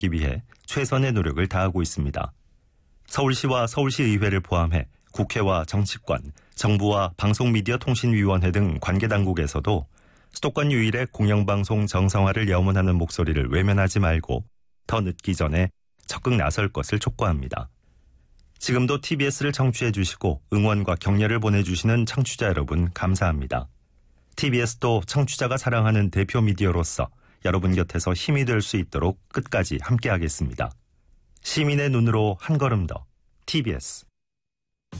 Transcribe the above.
기 위해 최선의 노력을 다하고 있습니다. 서울시와 서울시의회를 포함해 국회와 정치권, 정부와 방송미디어통신위원회 등 관계당국에서도 수도권 유일의 공영방송 정상화를 염원하는 목소리를 외면하지 말고 더 늦기 전에 적극 나설 것을 촉구합니다. 지금도 TBS를 청취해 주시고 응원과 격려를 보내주시는 청취자 여러분 감사합니다. TBS도 청취자가 사랑하는 대표 미디어로서 여러분 곁에서 힘이 될 수 있도록 끝까지 함께하겠습니다. 시민의 눈으로 한 걸음 더 TBS